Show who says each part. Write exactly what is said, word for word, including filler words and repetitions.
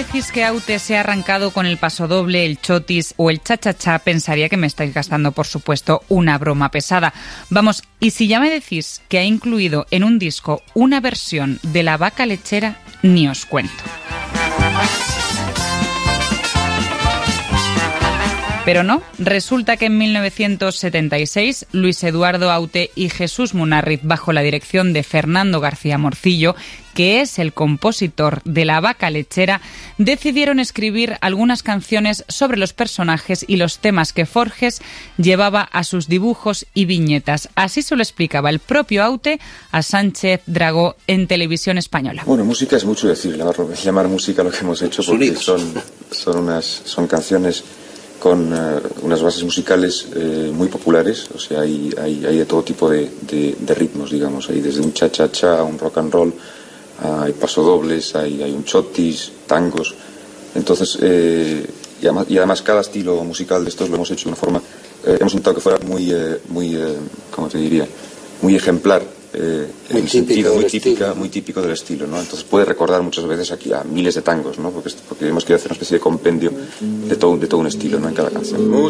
Speaker 1: decís que Aute se ha arrancado con el pasodoble, el chotis o el cha-cha-cha, pensaría que me estáis gastando, por supuesto, una broma pesada. Vamos, y si ya me decís que ha incluido en un disco una versión de La Vaca Lechera, ni os cuento. Pero no, resulta que en mil novecientos setenta y seis Luis Eduardo Aute y Jesús Munarriz, bajo la dirección de Fernando García Morcillo, que es el compositor de La Vaca Lechera, decidieron escribir algunas canciones sobre los personajes y los temas que Forges llevaba a sus dibujos y viñetas. Así se lo explicaba el propio Aute a Sánchez Dragó en Televisión Española.
Speaker 2: Bueno, música es mucho decir, llamar, llamar música lo que hemos hecho, porque son, son, unas, son canciones con uh, unas bases musicales eh, muy populares, o sea, hay, hay, hay de todo tipo de, de, de ritmos, digamos, hay desde un cha-cha-cha a un rock and roll, uh, hay pasodobles, hay, hay un chotis, tangos, entonces, eh, y, además, y además cada estilo musical de estos lo hemos hecho de una forma, eh, hemos intentado que fuera muy, eh, muy eh, ¿cómo te diría?, muy ejemplar, eh, en sentido muy típica, muy típico del estilo, ¿no? Entonces puede recordar muchas veces aquí a miles de tangos, ¿no? Porque, porque hemos querido hacer una especie de compendio de todo, de todo un estilo, ¿no?, en cada canción.